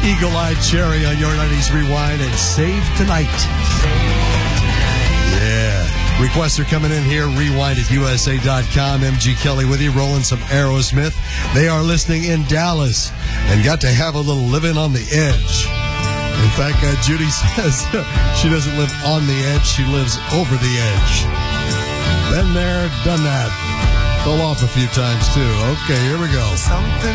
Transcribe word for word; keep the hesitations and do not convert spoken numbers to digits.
Eagle-Eyed Cherry on your nineties Rewind and Save Tonight. Yeah. Requests are coming in here. Rewind at U S A dot com. M G Kelly with you, rolling some Aerosmith. They are listening in Dallas and got to have a little living on the edge. In fact, uh, Judy says she doesn't live on the edge. She lives over the edge. Been there, done that. Fell off a few times, too. Okay, here we go. Something